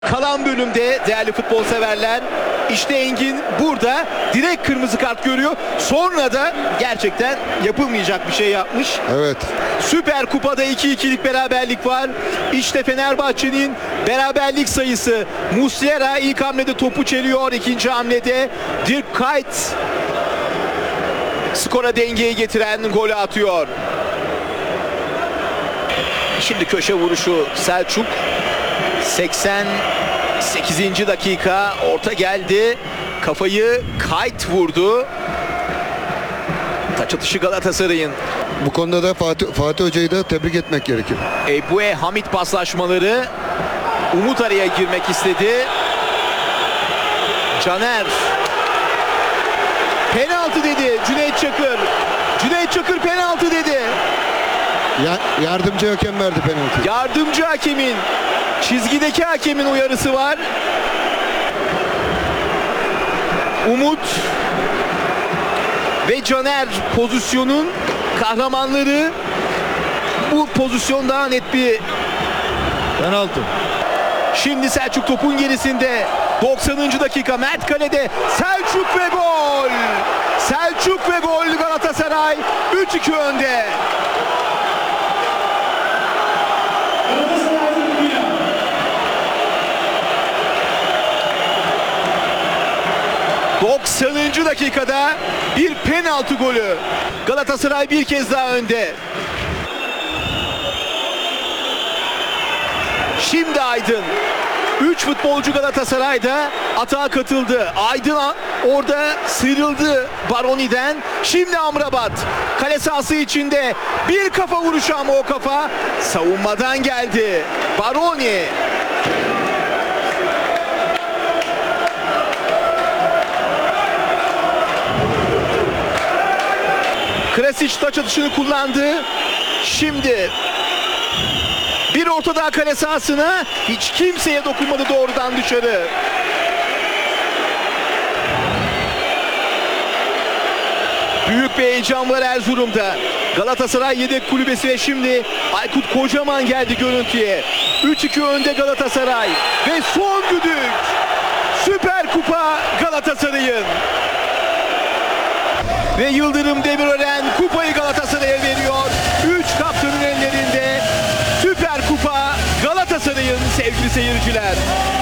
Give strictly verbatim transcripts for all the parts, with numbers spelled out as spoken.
Kalan bölümde değerli futbol severler, işte Engin burada direkt kırmızı kart görüyor. Sonra da gerçekten yapılmayacak bir şey yapmış. Evet. Süper Kupa'da iki ikilik beraberlik var. İşte Fenerbahçe'nin beraberlik sayısı. Muslera ilk hamlede topu çeliyor. İkinci hamlede Dirk Kuyt skora dengeyi getiren golü atıyor. Şimdi köşe vuruşu Selçuk. seksen sekizinci dakika, orta geldi. Kafayı Kuyt vurdu. Taç atışı Galatasaray'ın. Bu konuda da Fatih, Fatih Hoca'yı da tebrik etmek gerekir. Ebue Hamit paslaşmaları. Umut araya girmek istedi. Caner. Penaltı dedi Cüneyt Çakır. Cüneyt Çakır penaltı dedi. Ya, yardımcı hakem verdi penaltıyı. Yardımcı hakemin, çizgideki hakemin uyarısı var. Umut ve Caner pozisyonun kahramanları. Bu pozisyon daha net bir Penaltı. Şimdi Selçuk topun gerisinde. doksanıncı dakika, Mert kalede. Selçuk ve gol. Selçuk ve gol, Galatasaray üç iki önde. doksanıncı dakikada bir penaltı golü. Galatasaray bir kez daha önde. Şimdi Aydın. üç futbolcu Galatasaray'da atağa katıldı. Aydın orada sıyrıldı Baroni'den. Şimdi Amrabat. Kale sahası içinde bir kafa vuruşu ama o kafa savunmadan geldi. Baroni. Krasic taç atışını kullandı. Şimdi bir orta daha kale sahasına, hiç kimseye dokunmadı doğrudan dışarı. Büyük bir heyecan var Erzurum'da. Galatasaray yedek kulübesi ve şimdi Aykut Kocaman geldi görüntüye. üç iki önde Galatasaray ve son düdük. Süper Kupa Galatasaray'ın. Ve Yıldırım Demirören kupayı Galatasaray'a veriyor. Üç kaptanın ellerinde. Süper Kupa Galatasaray'ın sevgili seyirciler.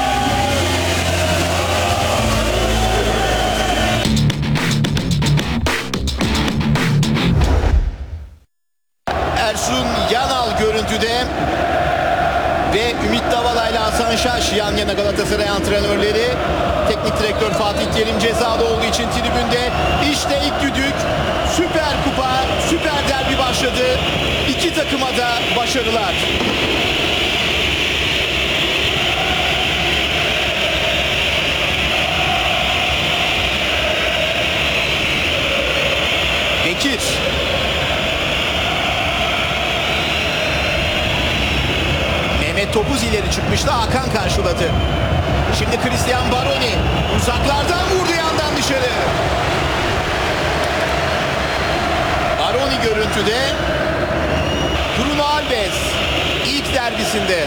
Ersun Yanal görüntüde ve Ümit Davala ile Hasan Şaş yan yana Galatasaray antrenörleri. Teknik direktör Fatih Terim cezada olduğu için tribünde. İşte ilk düdük. Süper Kupa, Süper Derbi başladı. İki takıma da başarılar. Bekir. Mehmet Topuz ileri çıkmıştı. Hakan karşıladı. Şimdi Christian Baroni uzaklardan vurdu yandan dışarı. Baroni görüntüde. Bruno Alves ilk derbisinde.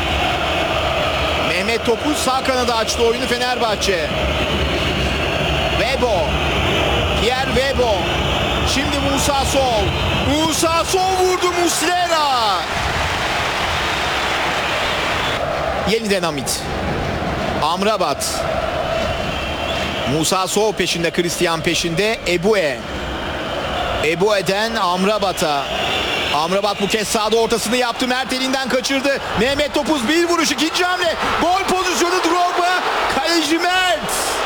Mehmet Topuz sağ kanada açtı oyunu Fenerbahçe. Webo. Pierre Webo. Şimdi Musa Sol. Musa Sol vurdu Muslera. Yeniden Hamit. Amrabat. Musa Sow peşinde, Christian peşinde. Ebue. Ebue'den Amrabat'a. Amrabat bu kez sağda ortasını yaptı. Mert elinden kaçırdı. Mehmet Topuz bir vuruş, ikinci hamle. Gol pozisyonu Drogba. Kaleci Mert.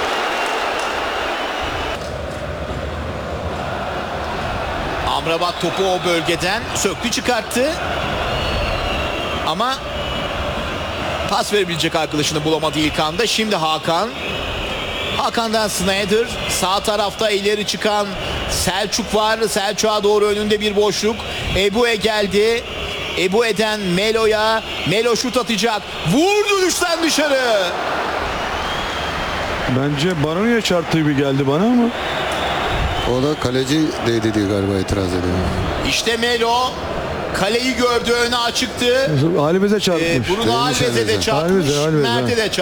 Amrabat topu o bölgeden söktü çıkarttı. Ama pas verebilecek arkadaşını bulamadı ilk anda. Şimdi Hakan. Hakan'dan Sneijder. Sağ tarafta ileri çıkan Selçuk var. Selçuk'a doğru önünde bir boşluk. Ebue geldi. Ebue'den Melo'ya. Melo şut atacak. Vurdu düşten dışarı. Bence Baroni'ye çarptığı gibi geldi bana ama. O da kaleci değdi diye galiba itiraz ediyor. İşte Melo. Kaleyi gördü, öne açıktı. Halimize çarpmış. Ee, Bruno Alves'e de çarpmış, Alves'e, Alves'e. Mert'e de çarpmış.